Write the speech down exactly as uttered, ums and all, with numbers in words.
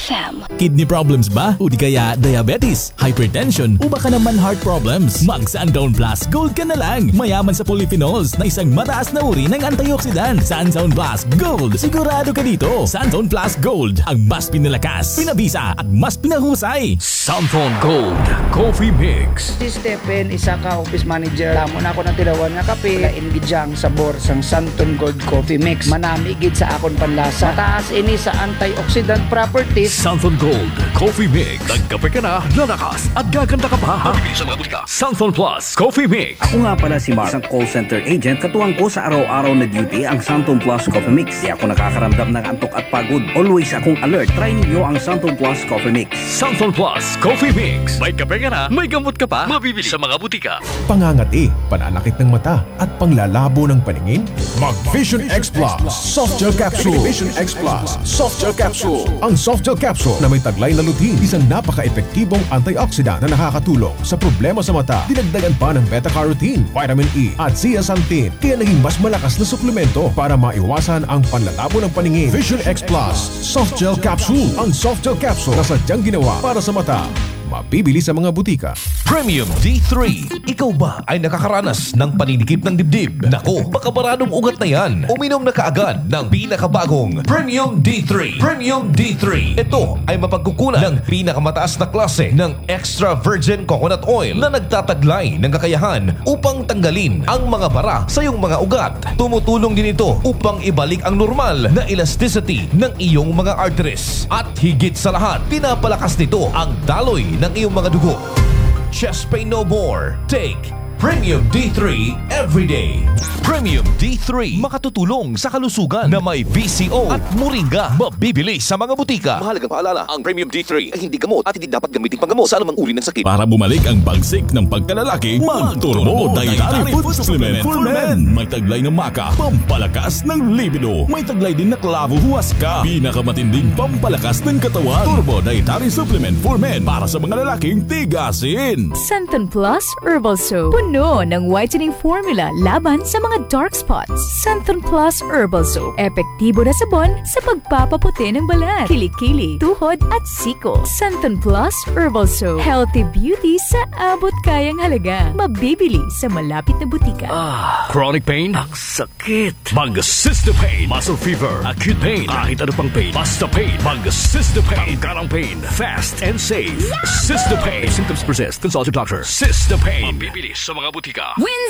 F M. Kidney problems ba? O di kaya diabetes, hypertension, o baka naman heart problems? Mag Suntown Plus Gold ka na lang. Mayaman sa polyphenols na isang mataas na uri ng antioxidant. Suntown Plus Gold. Sigurado ka dito. Suntown Plus Gold. Ang mas pinalakas, pinabisa at mas pinahusay. Suntown Gold Coffee Mix. Si Stephen, isa ka office manager. Tamo na ako ng tilawan nga kape. Kaingidyang sabor sang Suntown Gold Coffee Mix. Manamigid sa akon panlasa. Mataas ini sa antioxidant properties. Suntown Gold Coffee Mix. Nagkape ka na, lalakas at gaganda ka pa. Mabibili sa mga butika. Suntown Plus Coffee Mix. Ako nga pala si Mark, isang call center agent. Katuwang ko sa araw-araw na duty ang Suntown Plus Coffee Mix. Di ako nakakaramdam ng antok at pagod. Always akong alert. Try ninyo ang Suntown Plus Coffee Mix. Suntown Plus Coffee Mix. May kape ka na, may gamot ka pa. Mabibili sa mga butika. Pangangati, pananakit ng mata at panglalabo ng paningin? Mag Vision X Plus Soft Gel Capsule. Vision X Plus Soft Gel Capsule. Ang Soft Gel Capsule na may taglay na lutein, isang napaka-epektibong antioxidant na nakakatulong sa problema sa mata. Dinagdagan pa ng beta-carotene, vitamin E at zeaxanthin, kaya naging mas malakas na suplemento para maiwasan ang panlalabo ng paningin. Vision X Plus Soft Gel Capsule. Ang Soft Gel Capsule na sadyang ginawa para sa mata. Mabibili sa mga butika. Premium D three. Ikaw ba ay nakakaranas ng paninikip ng dibdib? Nako, baka maraming ugat na yan. Uminom na kaagad ng pinakabagong Premium D three. Premium D three. Ito ay mapagkukunan ng pinakamataas na klase ng extra virgin coconut oil na nagtataglay ng kakayahan upang tanggalin ang mga bara sa iyong mga ugat. Tumutulong din ito upang ibalik ang normal na elasticity ng iyong mga arteries. At higit sa lahat, pinapalakas nito ang daloy ng iyong mga dugo. Chest pain no more. Take Premium D three everyday. Premium D three, makatutulong sa kalusugan na may B C O at moringa. Mabibili sa mga butika. Mahalagang paalala, ang Premium D three ay hindi gamot at hindi dapat gamitin panggamot sa anumang uri ng sakit. Para bumalik ang bagsik ng pagkalalaki, mag-Turbo Dietary Food Supplement for Men. May taglay ng maka, pampalakas ng libido. May taglay din na klavo huwaska, pinakamatinding pampalakas ng katawan. Turbo Dietary Supplement for Men para sa mga lalaking tigasin. Suntown Plus Herbal Soap. Puno ng whitening formula laban sa mga dark spots. Suntown Plus Herbal Soap. Epektibo na sabon sa pagpapaputi ng balat, kilikili, tuhod at siko. Suntown Plus Herbal Soap. Healthy beauty sa abot kayang halaga. Mabibili sa malapit na butika. Ah, chronic pain? Ang sakit. Mag-Cystopain. Muscle fever. Acute pain. Kahit ano pang pain. Basta pain. Mag-Cystopain. Tanggalang pain. Fast and safe. Yeah! Cystopain. Symptoms persist. Consult your doctor. Cystopain. Mabibili sa mga butika.